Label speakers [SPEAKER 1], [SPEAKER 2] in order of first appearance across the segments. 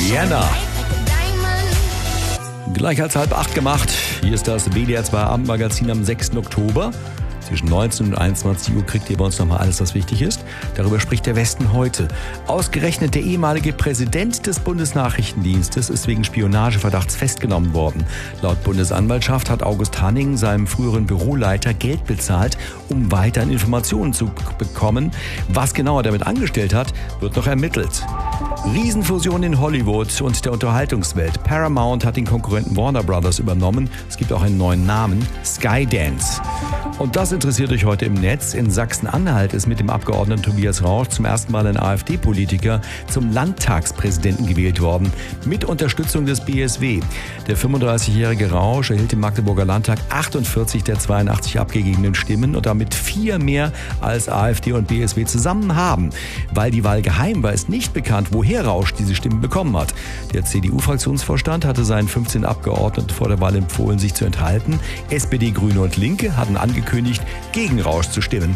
[SPEAKER 1] Rihanna. Gleich als 7:30 gemacht. Hier ist das WDR 2 Abendmagazin am 6. Oktober. Zwischen 19 und 21 Uhr kriegt ihr bei uns nochmal alles, was wichtig ist. Darüber spricht der Westen heute. Ausgerechnet der ehemalige Präsident des Bundesnachrichtendienstes ist wegen Spionageverdachts festgenommen worden. Laut Bundesanwaltschaft hat August Hanning seinem früheren Büroleiter Geld bezahlt, um weiterhin Informationen zu bekommen. Was genau er damit angestellt hat, wird noch ermittelt. Riesenfusion in Hollywood und der Unterhaltungswelt. Paramount hat den Konkurrenten Warner Brothers übernommen. Es gibt auch einen neuen Namen, Skydance. Und das interessiert euch heute im Netz. In Sachsen-Anhalt ist mit dem Abgeordneten Tobias Rauch zum ersten Mal ein AfD-Politiker zum Landtagspräsidenten gewählt worden, mit Unterstützung des BSW. Der 35-jährige Rauch erhielt im Magdeburger Landtag 48 der 82 abgegebenen Stimmen und damit 4 mehr als AfD und BSW zusammen haben. Weil die Wahl geheim war, ist nicht bekannt, woher Rauch diese Stimmen bekommen hat. Der CDU-Fraktionsvorstand hatte seinen 15 Abgeordneten vor der Wahl empfohlen, sich zu enthalten. SPD, Grüne und Linke hatten angekündigt, gegen Rausch zu stimmen.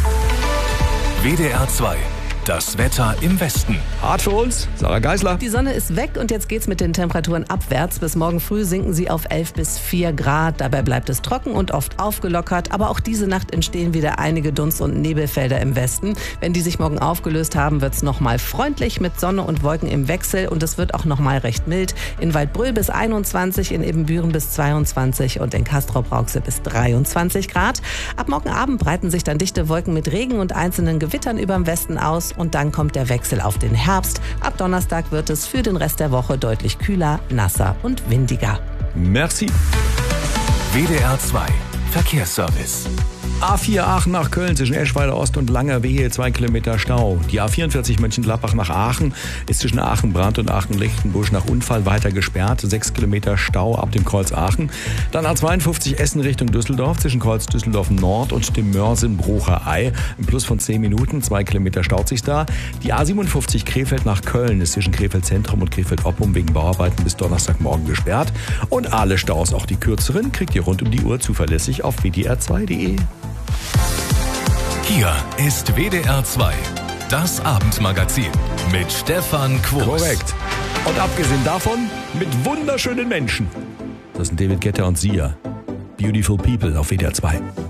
[SPEAKER 2] WDR 2. Das Wetter im Westen.
[SPEAKER 1] Hart für uns, Sarah Geisler.
[SPEAKER 3] Die Sonne ist weg und jetzt geht's mit den Temperaturen abwärts. Bis morgen früh sinken sie auf 11 bis 4 Grad. Dabei bleibt es trocken und oft aufgelockert. Aber auch diese Nacht entstehen wieder einige Dunst- und Nebelfelder im Westen. Wenn die sich morgen aufgelöst haben, wird's nochmal freundlich mit Sonne und Wolken im Wechsel. Und es wird auch nochmal recht mild. In Waldbröl bis 21, in Ibbenbüren bis 22 und in Castrop-Rauxel bis 23 Grad. Ab morgen Abend breiten sich dann dichte Wolken mit Regen und einzelnen Gewittern über dem Westen aus. Und dann kommt der Wechsel auf den Herbst. Ab Donnerstag wird es für den Rest der Woche deutlich kühler, nasser und windiger.
[SPEAKER 1] Merci.
[SPEAKER 2] WDR 2. Verkehrsservice.
[SPEAKER 1] A4 Aachen nach Köln zwischen Eschweiler Ost und Langerwehe 2 Kilometer Stau. Die A44 Mönchengladbach nach Aachen ist zwischen Aachen-Brand und Aachen-Lichtenbusch nach Unfall weiter gesperrt. 6 Kilometer Stau ab dem Kreuz Aachen. Dann A52 Essen Richtung Düsseldorf zwischen Kreuz Düsseldorf Nord und dem Mörsen-Brucher Ei. Ein Plus von 10 Minuten, 2 Kilometer staut sich da. Die A57 Krefeld nach Köln ist zwischen Krefeld Zentrum und Krefeld Oppum wegen Bauarbeiten bis Donnerstagmorgen gesperrt. Und alle Staus, auch die kürzeren, kriegt ihr rund um die Uhr zuverlässig auf wdr2.de.
[SPEAKER 2] Hier ist WDR 2, das Abendmagazin mit Stefan Quos.
[SPEAKER 1] Korrekt. Und abgesehen davon mit wunderschönen Menschen. Das sind David Guetta und Sia. Beautiful People auf WDR 2.